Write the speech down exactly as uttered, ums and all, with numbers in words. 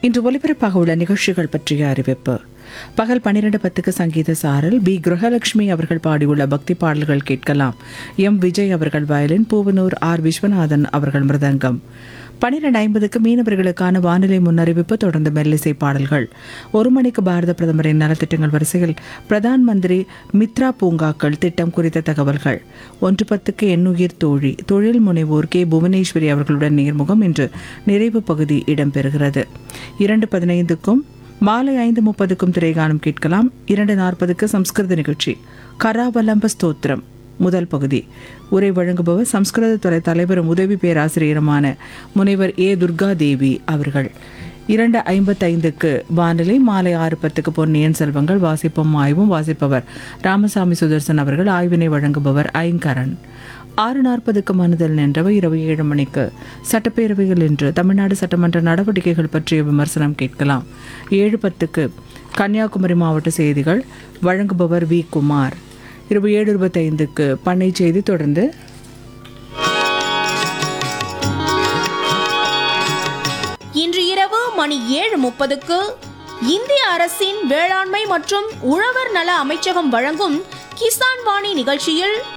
இன்று ஒலிபரப்பாக உள்ள நிகழ்ச்சிகள் பற்றிய அறிவிப்பு. பகல் பன்னிரண்டு பத்துக்கு சங்கீத சாரல். பி கிரகலட்சுமி அவர்கள் பாடியுள்ள பக்தி பாடல்கள் கேட்கலாம். எம் விஜய் அவர்கள் வயலின், பூவனூர் ஆர் விஸ்வநாதன் அவர்கள் மிருதங்கம். பன்னிரண்டு ஐம்பதுக்கு மீனவர்களுக்கான வானிலை முன்னறிவிப்பு, தொடர்ந்து மெல்லிசை பாடல்கள். ஒரு மணிக்கு பாரத பிரதமரின் நலத்திட்டங்கள் வரிசையில் பிரதான் மந்திரி மித்ரா பூங்காக்கள் திட்டம் குறித்த தகவல்கள். ஒன்று பத்துக்கு எண்ணுயிர் தோழி, தொழில் முனைவோர் கே புவனேஸ்வரி அவர்களுடன் நேர்முகம் இன்று நிறைவு பகுதி இடம்பெறுகிறது. இரண்டு பதினைந்துக்கும் மாலை ஐந்து முப்பதுக்கும் திரைகானம் கேட்கலாம். இரண்டு நாற்பதுக்கு சம்ஸ்கிருத நிகழ்ச்சி கராவலம்ப ஸ்தோத்திரம் முதல் பகுதி. உரை வழங்குபவர் சம்ஸ்கிருத துறை தலைவரும் உதவி பேராசிரியருமான முனைவர் ஏ துர்கா தேவி அவர்கள். இரண்டு ஐம்பத்தைந்துக்கு வானிலை. மாலை ஆறு பத்துக்கு பொன்னியின் செல்வங்கள் வாசிப்பும் ஆய்வும். வாசிப்பவர் ராமசாமி சுதர்சன் அவர்கள். ஆய்வினை வழங்குபவர் ஐங்கரன். ஆறு நாற்பதுக்கு மனுதல் நின்றவை. இரவு ஏழு மணிக்கு சட்டப்பேரவையில் இன்று தமிழ்நாடு சட்டமன்ற நடவடிக்கைகள் பற்றிய விமர்சனம் கேட்கலாம். ஏழு பத்துக்கு கன்னியாகுமரி மாவட்ட செய்திகள் வழங்குபவர் வி குமார். இரவு ஏழு இருபத்தைந்துக்கு பண்ணை செய்தி. தொடர்ந்து இன்று இரவு மணி ஏழு முப்பதுக்கு இந்திய அரசின் வேளாண்மை மற்றும் உழவர் நல அமைச்சகம் வழங்கும் கிசான் வாணி நிகழ்ச்சியில்